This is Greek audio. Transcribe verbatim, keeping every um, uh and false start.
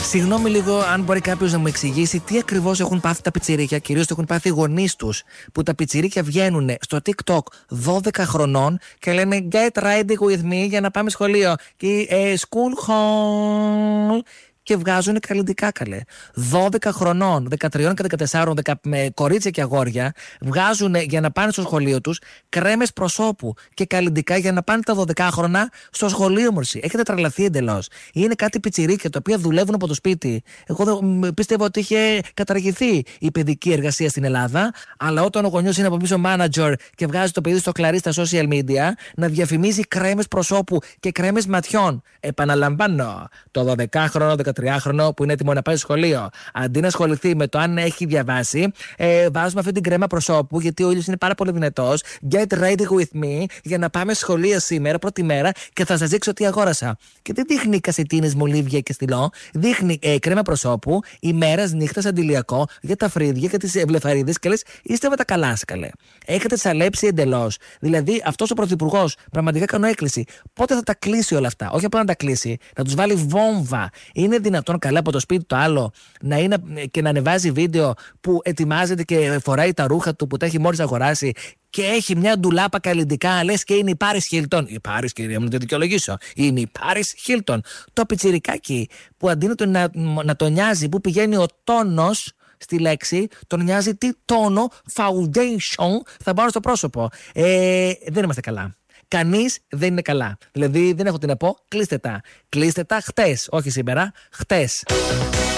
Συγγνώμη λίγο, αν μπορεί κάποιος να μου εξηγήσει τι ακριβώς έχουν πάθει τα πιτσιρίκια, κυρίως το έχουν πάθει οι γονείς τους, που τα πιτσιρίκια βγαίνουν στο TikTok δώδεκα χρονών και λένε Get ready with me για να πάμε σχολείο. Και ε, school hall. Και βγάζουν καλλιτικά, καλέ. δώδεκα χρονών, δεκατρία και δεκατέσσερα, δεκα, με κορίτσια και αγόρια, βγάζουν για να πάνε στο σχολείο τους κρέμες προσώπου και καλλιτικά για να πάνε τα δωδεκάχρονα στο σχολείο, μορσί. Έχετε τρελαθεί εντελώς. Είναι κάτι πιτσιρίκια τα οποία δουλεύουν από το σπίτι. Εγώ πίστευα ότι είχε καταργηθεί η παιδική εργασία στην Ελλάδα, αλλά όταν ο γονιός είναι από πίσω manager και βγάζει το παιδί στο κλαρί στα social media να διαφημίζει κρέμες προσώπου και κρέμες ματιών. Επαναλαμβάνω, το δωδεκάχρονο, δεκατριάχρονο που είναι έτοιμο να πάει στο σχολείο, αντί να ασχοληθεί με το αν έχει διαβάσει, ε, βάζουμε αυτή την κρέμα προσώπου, γιατί ο ήλιος είναι πάρα πολύ δυνατός. Get ready with me για να πάμε σχολείο σήμερα, πρώτη μέρα, και θα σας δείξω τι αγόρασα. Και δεν δείχνει κασετίνες, μολύβια και στυλό. Δείχνει ε, κρέμα προσώπου, ημέρας, νύχτας, αντιλιακό για τα φρύδια και τις βλεφαρίδες. Και λες, είστε με τα καλά, καλέ. Έχετε σαλέψει εντελώς. Δηλαδή, αυτός ο πρωθυπουργός πραγματικά κάνω έκκληση. Πότε θα τα κλείσει όλα αυτά? Όχι απλά να τα κλείσει, να τους βάλει βόμβα. Είναι δυνατόν καλά από το σπίτι το άλλο να είναι και να ανεβάζει βίντεο που ετοιμάζεται και φοράει τα ρούχα του που τα έχει μόλις αγοράσει και έχει μια ντουλάπα καλλιτικά, λες και είναι η Πάρις Χίλτον. Η Πάρις, κυρία μου, να το δικαιολογήσω. Είναι η Πάρις Χίλτον. Το πιτσιρικάκι που αντί να, το, να, να το νοιάζει που πηγαίνει ο τόνος στη λέξη, τον νοιάζει τι τόνο, foundation θα πάρω στο πρόσωπο. Ε, δεν είμαστε καλά. Κανείς δεν είναι καλά. Δηλαδή δεν έχω τι να πω. Κλείστε τα. Κλείστε τα χτες. Όχι σήμερα. Χτες.